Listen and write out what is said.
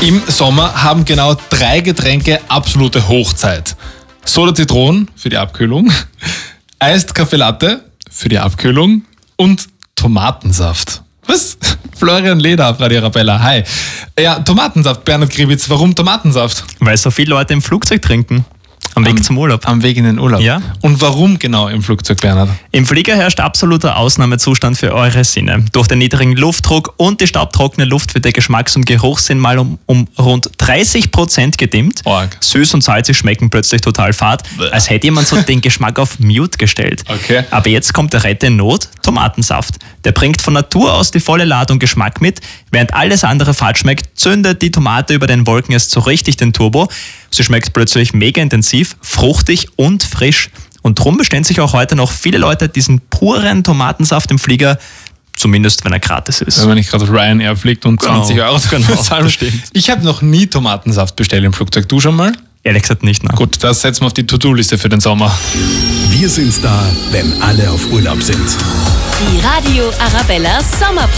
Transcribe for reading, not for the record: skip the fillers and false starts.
Im Sommer haben genau 3 Getränke absolute Hochzeit. Soda Zitron für die Abkühlung, Iced Kaffee Latte für die Abkühlung und Tomatensaft. Was? Florian Leder auf Radio Arabella. Hi. Ja, Tomatensaft, Bernhard Gribitz. Warum Tomatensaft? Weil so viele Leute im Flugzeug trinken. Am Weg zum Urlaub. Am Weg in den Urlaub. Ja. Und warum genau im Flugzeug, Bernhard? Im Flieger herrscht absoluter Ausnahmezustand für eure Sinne. Durch den niedrigen Luftdruck und die staubtrockene Luft wird der Geschmacks- und Geruchssinn mal um rund 30% gedimmt. Org. Süß und salzig schmecken plötzlich total fad, als hätte jemand so den Geschmack auf Mute gestellt. Okay. Aber jetzt kommt der Retter in Not, Tomatensaft. Der bringt von Natur aus die volle Ladung Geschmack mit. Während alles andere fad schmeckt, zündet die Tomate über den Wolken erst so richtig den Turbo. Sie schmeckt plötzlich mega intensiv, fruchtig und frisch. Und drum bestellen sich auch heute noch viele Leute diesen puren Tomatensaft im Flieger, zumindest wenn er gratis ist. Wenn man nicht gerade Ryanair fliegt und 20 Euro das stimmt. Ich habe noch nie Tomatensaft bestellt im Flugzeug. Du schon mal? Ehrlich gesagt nicht, ne? Gut, das setzen wir auf die To-Do-Liste für den Sommer. Wir sind da, wenn alle auf Urlaub sind. Die Radio Arabella Sommer